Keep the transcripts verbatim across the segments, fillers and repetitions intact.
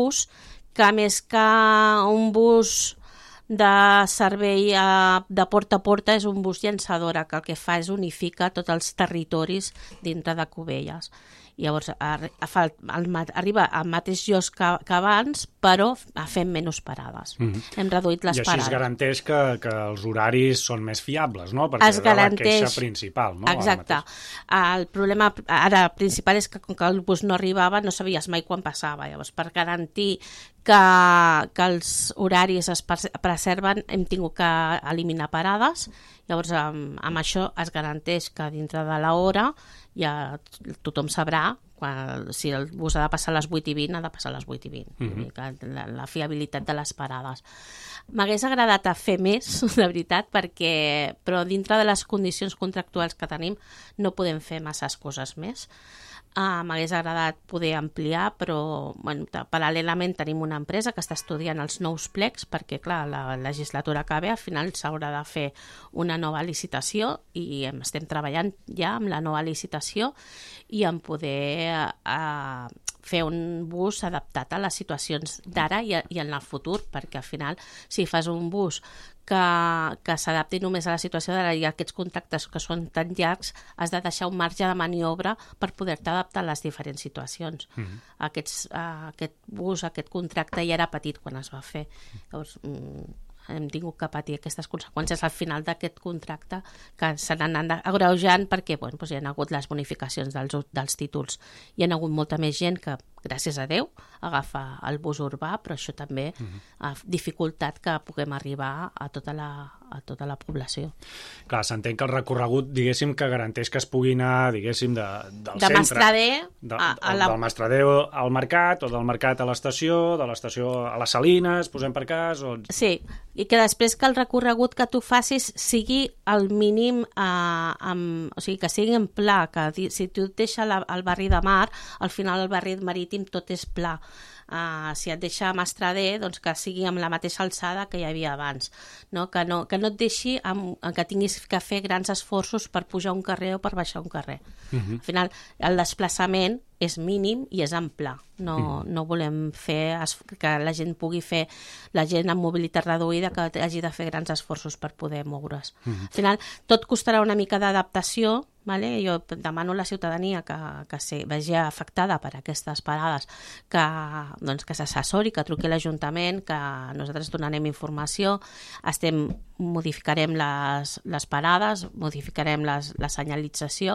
bus que més que un bus de servei a, de porta a porta és un bus llançadora, que el que fa és unificar tots els territoris dintre de Cubelles. Llavors ar el, arriba al mateix lloc que, que abans, però fem menys parades. Mm-hmm. Hem reduït les parades. I així es garanteix que, que els horaris són més fiables, no? Perquè es garanteix... era la queixa principal, no? Exacte. El problema ara principal és que com que el bus no arribava no sabies mai quan passava. Llavors, per garantir que, que els horaris es preserven hem tingut que eliminar parades. Llavors, amb, amb això es garanteix que dintre de l'hora ja tothom sabrà quan, si el bus ha de passar a les vuit i vint, ha de passar a les vuit i vint. Mm-hmm. la, la fiabilitat de les parades. M'hagués agradat a fer més, de veritat, perquè, però dintre de les condicions contractuals que tenim no podem fer masses coses més. Uh, M'hagués agradat poder ampliar, però bueno, paral·lelament tenim una empresa que està estudiant els nous plecs perquè, clar, la legislatura que ve, al final s'haurà de fer una nova licitació i estem treballant ja amb la nova licitació i en poder uh, fer un bus adaptat a les situacions d'ara i, i en el futur, perquè al final, si fas un bus que, que s'adapti només a la situació d'ara i aquests contractes que són tan llargs, has de deixar un marge de maniobra per poder-te adaptar a les diferents situacions. Mm-hmm. Aquests, uh, aquest bus, aquest contracte ja era petit quan es va fer. Llavors, mm, hem tingut que patir aquestes conseqüències al final d'aquest contracte que se n'han agreujant perquè bueno, doncs hi ha hagut les bonificacions dels, dels títols. Hi ha hagut molta més gent que, gràcies a Déu, agafa el bus urbà, però això també uh-huh. ha dificultat que puguem arribar a tota la, a tota la població. Clar, s'entén que el recorregut, diguéssim, que garanteix que es pugui anar, diguéssim, de, del de centre. Mastrader de, a, a la... Del Mastrader al mercat, o del mercat a l'estació, de l'estació a les Salines, posem per cas... O... Sí, i que després que el recorregut que tu facis sigui el mínim, eh, amb, o sigui, que sigui en pla, que si tu et deixa la, el barri de Mar, al final el barri marítim tot és pla. Uh, si et deixa a Mastrader, doncs que sigui amb la mateixa alçada que hi havia abans, no? Que, no, que no et deixi amb, que tinguis que fer grans esforços per pujar un carrer o per baixar un carrer. Uh-huh. Al final, el desplaçament és mínim i és en pla. No, uh-huh. no volem fer que la gent pugui fer, la gent amb mobilitat reduïda que hagi de fer grans esforços per poder moure's. Uh-huh. Al final, tot costarà una mica d'adaptació. Vale? Jo demano a la ciutadania que, que se vegi afectada per aquestes parades que, doncs, que s'assessori, que truqui a l'Ajuntament, que nosaltres donarem informació, estem, modificarem les, les parades, modificarem les, la senyalització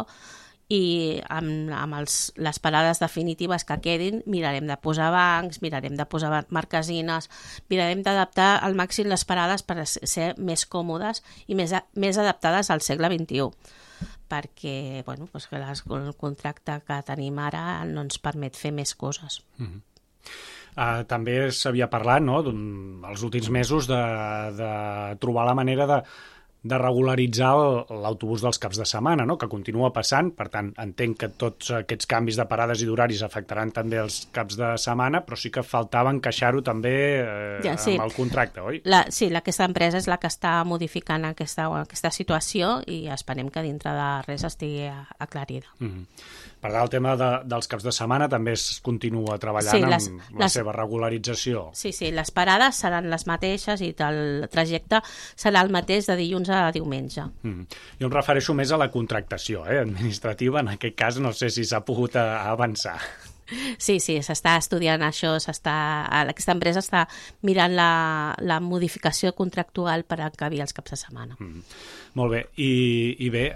i amb, amb els, les parades definitives que quedin mirarem de posar bancs, mirarem de posar marquesines, mirarem d'adaptar al màxim les parades per ser més còmodes i més, més adaptades al segle vint-i-u, perquè bueno, doncs que les, el contracte que tenim ara no ens permet fer més coses. Mm-hmm. Uh, també s'havia parlat, no, els últims mesos de, de trobar la manera de de regularitzar l'autobús dels caps de setmana, no? Que continua passant, per tant, entenc que tots aquests canvis de parades i d'horaris afectaran també els caps de setmana, però sí que faltava encaixar-ho també eh, ja, sí. amb el contracte, oi? La, sí, aquesta empresa és la que està modificant aquesta, aquesta situació i esperem que dintre de res estigui aclarida. Mm-hmm. Per tant, el tema de, dels caps de setmana també es continua treballant sí, les, amb la les, seva regularització. Sí, sí, les parades seran les mateixes i el trajecte serà el mateix de dilluns a diumenge. Mm. Jo em refereixo més a la contractació eh, administrativa, en aquest cas no sé si s'ha pogut avançar. Sí, sí, s'està estudiant això, s'està, aquesta empresa està mirant la, la modificació contractual per encabir els caps de setmana. Mm. Molt bé, i, i bé,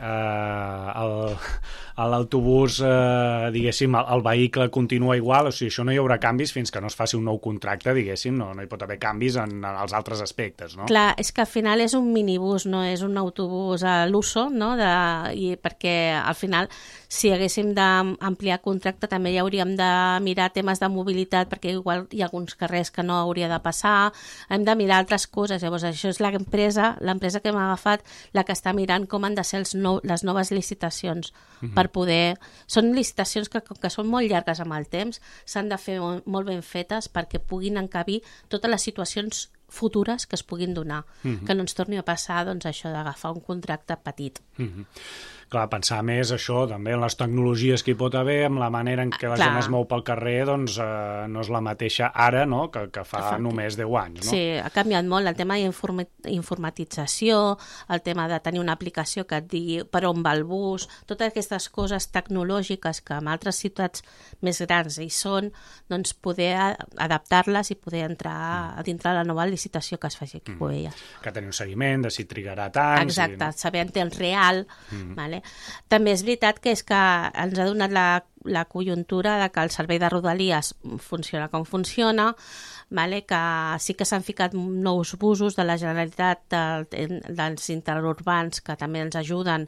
eh, l'autobús, eh, diguéssim, el, el vehicle continua igual, o sigui, això no hi haurà canvis fins que no es faci un nou contracte, diguéssim, no, no hi pot haver canvis en, en els altres aspectes, no? Clar, és que al final és un minibús, no és un autobús a l'uso, no? De, i perquè al final, si haguéssim d'ampliar contracte, també hi hauríem de mirar temes de mobilitat, perquè igual hi ha alguns carrers que no hauria de passar, hem de mirar altres coses, llavors això és l'empresa, l'empresa que m'ha agafat, la que està mirant com han de ser els nou, les noves licitacions mm-hmm. per poder... Són licitacions que, que són molt llargues amb el temps, s'han de fer molt, molt ben fetes perquè puguin encabir totes les situacions futures que es puguin donar, mm-hmm. que no ens torni a passar doncs, això d'agafar un contracte petit. Mm-hmm. clar, pensar més això, també en les tecnologies que hi pot haver, amb la manera en què la clar. gent es mou pel carrer, doncs eh, no és la mateixa ara, no?, que, que fa Efecte. només deu anys, no? Sí, ha canviat molt el tema d'informatització, el tema de tenir una aplicació que et digui per on va el bus, totes aquestes coses tecnològiques que en altres ciutats més grans hi són, doncs poder adaptar-les i poder entrar a dintre la nova licitació que es faci aquí a Cubelles. Mm. Que tenir un seguiment de si trigarà tant... Exacte, si... saber en temps real. Mm. Vale? També és veritat que és que ens ha donat la, la conjuntura de que el servei de Rodalies funciona com funciona, vale? Que sí que s'han ficat nous busos de la Generalitat de, dels interurbans que també ens ajuden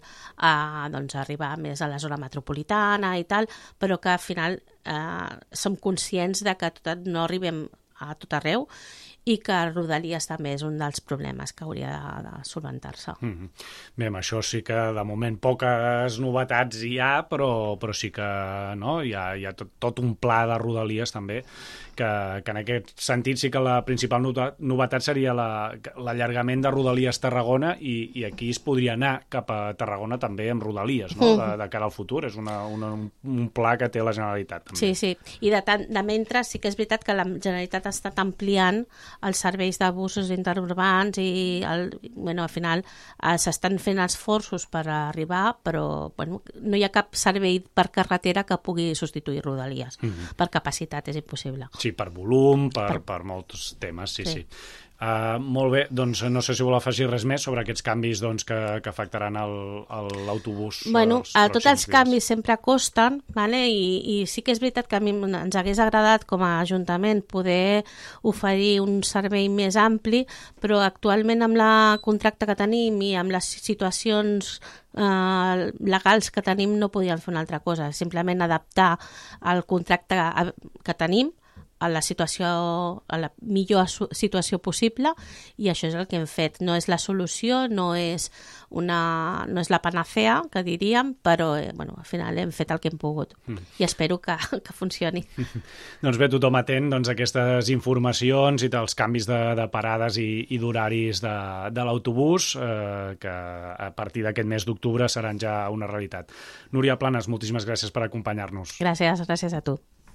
a doncs, arribar més a la zona metropolitana i tal, però que al final eh, som conscients de que tot, no arribem a tot arreu i que Rodalies també és un dels problemes que hauria de, de solventar-se. Mm-hmm. Bé, amb això sí que de moment poques novetats hi ha, però, però sí que no? hi ha, hi ha tot, tot un pla de Rodalies també, que, que en aquest sentit sí que la principal novetat seria l'allargament de Rodalies Tarragona i, i aquí es podria anar cap a Tarragona també amb Rodalies, no? de, de cara al futur. És una, una, un pla que té la Generalitat. També. Sí, sí. I de, tant, de mentre sí que és veritat que la Generalitat ha estat ampliant els serveis de busos interurbans i el, bueno, al final eh, s'estan fent esforços per arribar, però bueno, no hi ha cap servei per carretera que pugui substituir Rodalies. Mm-hmm. Per capacitat és impossible. Sí, per volum, per, per... Per... per molts temes, sí, sí. sí. Uh, molt bé, doncs no sé si vol afegir res més sobre aquests canvis doncs, que, que afectaran l'autobús. Bueno, els uh, tots els dies. canvis sempre costen, vale? I, i sí que és veritat que a mi ens hagués agradat com a Ajuntament poder oferir un servei més ampli, però actualment amb la contracte que tenim i amb les situacions Uh, legals que tenim no podíem fer una altra cosa, simplement adaptar el contracte que tenim a la situació, a la millor situació possible, i això és el que hem fet. No és la solució, no és, una, no és la panacea, que diríem, però eh, bueno, al final hem fet el que hem pogut mm. i espero que, que funcioni. Doncs bé, tothom atent doncs, a aquestes informacions i dels canvis de, de parades i, i d'horaris de, de l'autobús, eh, que a partir d'aquest mes d'octubre seran ja una realitat. Núria Planes, moltíssimes gràcies per acompanyar-nos. Gràcies, gràcies a tu.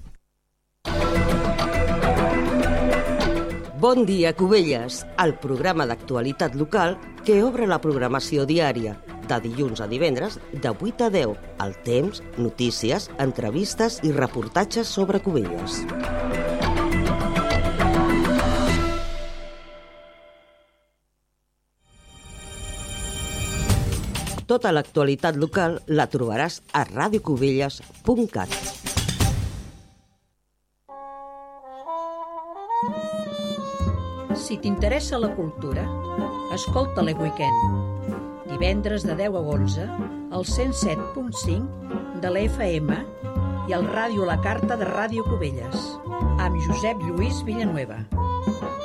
Bon dia, Cubelles, el programa d'actualitat local que obre la programació diària, de dilluns a divendres, de vuit a deu, al temps, notícies, entrevistes i reportatges sobre Cubelles. Tota l'actualitat local la trobaràs a radio cubelles punt cat. Si t'interessa la cultura, escolta l'E Weekend. Divendres de deu a onze, al cent set punt cinc de la F M i al Ràdio La Carta de Ràdio Cubelles, amb Josep Lluís Villanueva.